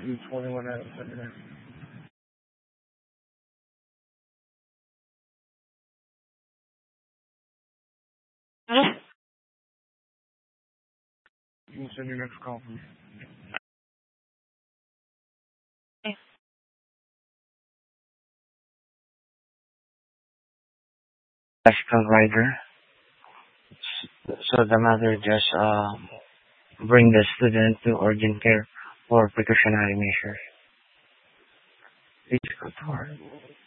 You 21 out of 79. You can send your next call, please. Bicycle rider. So the mother just bring the student to urgent care for precautionary measures. Please go to her.